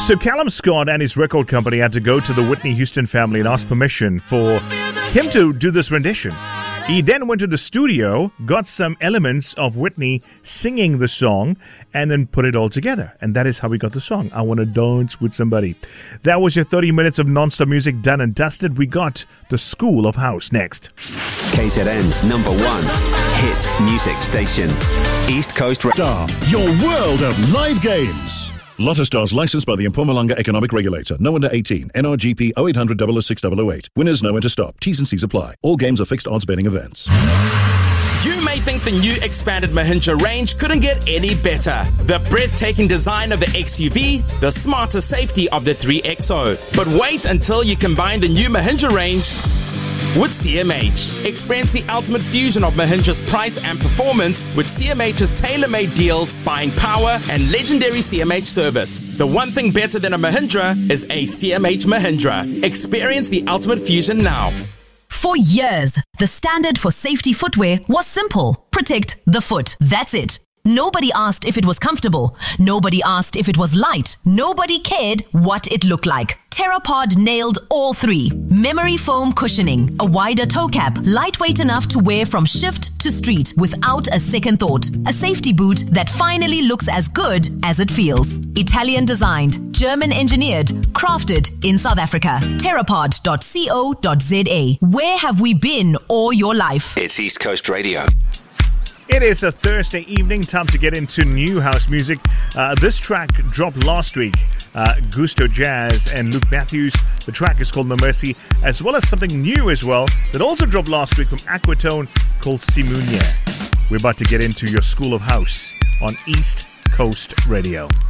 So Callum Scott and his record company had to go to the Whitney Houston family and ask permission for him to do this rendition. He then went to the studio, got some elements of Whitney singing the song, and then put it all together. And that is how we got the song, I Wanna Dance With Somebody. That was your 30 minutes of non-stop music done and dusted. We got the School of House next. KZN's number one hit music station, East Coast Star, your world of live games. Lotto Stars licensed by the Mpumalanga Economic Regulator. No under 18. NRGP 0800 006 008. Winners know when to stop. T's and C's apply. All games are fixed odds betting events. You may think the new expanded Mahindra range couldn't get any better. The breathtaking design of the XUV, the smarter safety of the 3XO. But wait until you combine the new Mahindra range with CMH. Experience the ultimate fusion of Mahindra's price and performance with CMH's tailor-made deals, buying power, and legendary CMH service. The one thing better than a Mahindra is a CMH Mahindra. Experience the ultimate fusion now. For years, the standard for safety footwear was simple. Protect the foot. That's it. Nobody asked if it was comfortable. Nobody asked if it was light. Nobody cared what it looked like. Terrapod nailed all three. Memory foam cushioning, a wider toe cap, lightweight enough to wear from shift to street without a second thought. A safety boot that finally looks as good as it feels. Italian designed, German engineered, crafted in South Africa. Terrapod.co.za. Where have we been all your life? It's East Coast Radio. It is a Thursday evening, time to get into new house music. This track dropped last week. Gusto Jazz and Luke Matthews. The track is called No Mercy, as well as something new as well that also dropped last week from Aquatone called Simunya. We're about to get into your School of House on East Coast Radio.